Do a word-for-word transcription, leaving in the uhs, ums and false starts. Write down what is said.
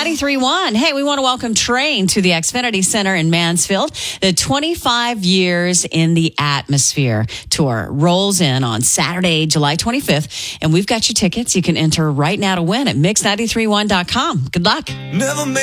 ninety-three point one. Hey, we want to welcome Train to the Xfinity Center in Mansfield. The twenty-five years in the Atmosphere tour rolls in on Saturday, July twenty-fifth. And we've got your tickets. You can enter right now to win at mix nine three one dot com. Good luck. Never